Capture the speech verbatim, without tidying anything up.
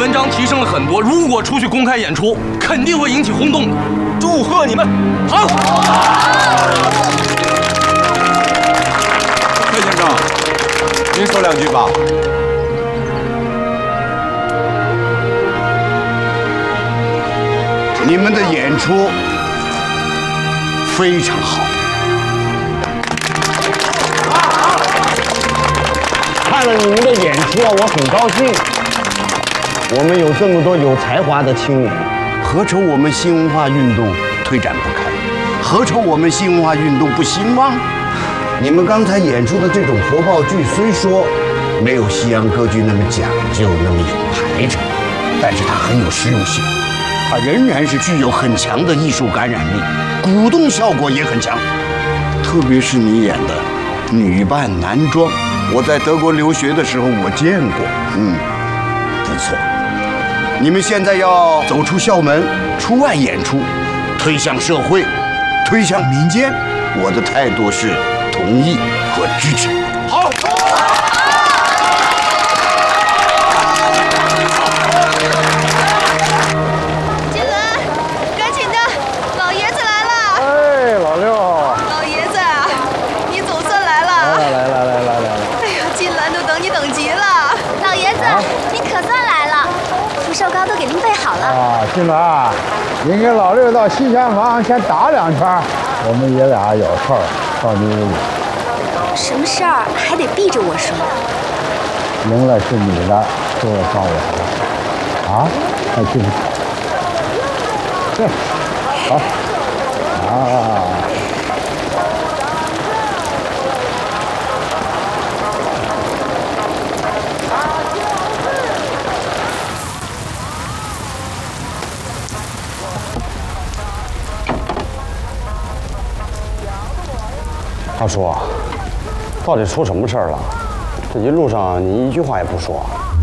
文章提升了很多，如果出去公开演出，肯定会引起轰动的。祝贺你们！好。 蔡先生，您说两句吧。 你们的演出非常好。 看了你们的演出啊，我很高兴。我们有这么多有才华的青年， 何愁我们新文化运动推展不开？何愁我们新文化运动不兴旺？你们刚才演出的这种活爆剧，虽说没有西洋歌剧那么讲究，那么有排场，但是它很有实用性，它仍然是具有很强的艺术感染力，鼓动效果也很强。特别是你演的女扮男装。 我在德国留学的时候，我见过，嗯，不错。你们现在要走出校门，出外演出，推向社会，推向民间。我的态度是同意和支持。好。 金轮，赶紧的，老爷子来了。 哎，老六。 老爷子啊，你总算来了。 来来来来来来。 等你等急了，老爷子，啊、你可算来了，福寿糕都给您备好了。 啊，金兰，您跟老六到西厢房先打两圈，我们爷俩有事儿到你屋里。 什么事儿还得逼着我说？ 赢了是你的，输了算我的。啊，快进去。对，好。啊。 大叔，到底出什么事儿了？这一路上你一句话也不说。